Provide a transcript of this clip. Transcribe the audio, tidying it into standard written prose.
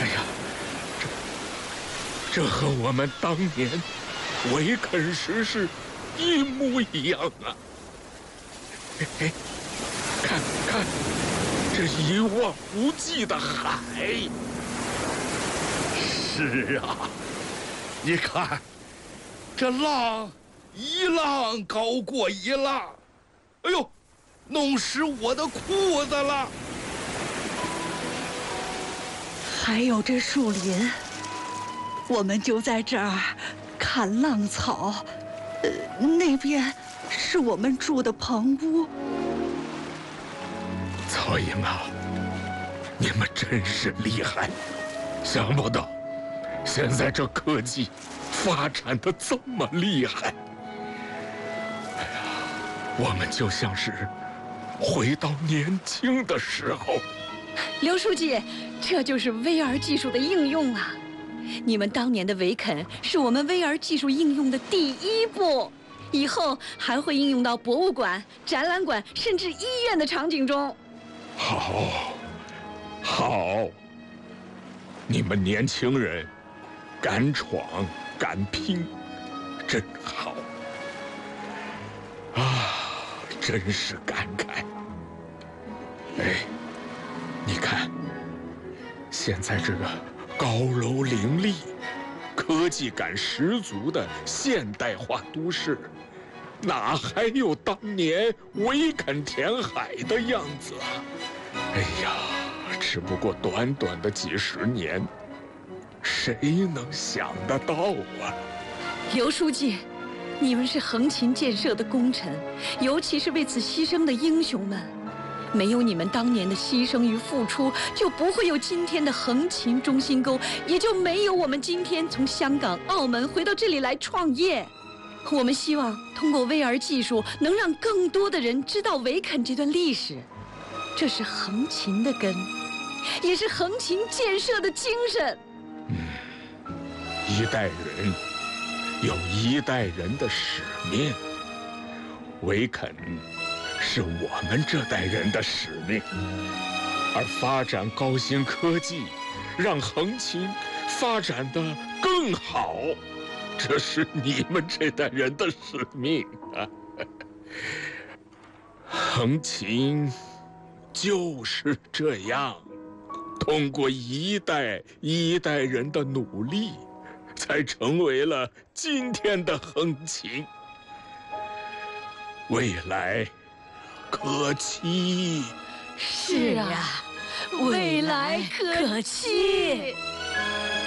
哎呀，这和我们当年围垦时是一模一样啊！哎，看看这一望无际的海。 是啊，你看，这浪一浪高过一浪，哎呦，弄湿我的裤子了。 还有这树林，我们就在这儿看浪草。那边是我们住的棚屋。 曹营啊，你们真是厉害！想不到，现在这科技发展的这么厉害。哎呀，我们就像是回到年轻的时候。 刘书记，这就是 VR 技术的应用啊！你们当年的围垦是我们 VR 技术应用的第一步，以后还会应用到博物馆、展览馆，甚至医院的场景中。 好，你们年轻人敢闯敢拼，真好啊！真是感慨。哎，你看，现在这个高楼林立、科技感十足的现代化都市，哪还有当年围垦填海的样子啊？哎呀，只不过短短的几十年，谁能想得到啊？ 刘书记，你们是横琴建设的功臣，尤其是为此牺牲的英雄们。没有你们当年的牺牲与付出，就不会有今天的横琴中心沟，也就没有我们今天从香港、澳门回到这里来创业。我们希望通过 VR 技术，能让更多的人知道围垦这段历史。这是横琴的根，也是横琴建设的精神。 一代人有一代人的使命，围垦是我们这代人的使命，而发展高新科技，让横琴发展得更好，这是你们这代人的使命啊！横琴就是这样，通过一代一代人的努力，才成为了今天的横琴。未来可期。 是啊，未来可期。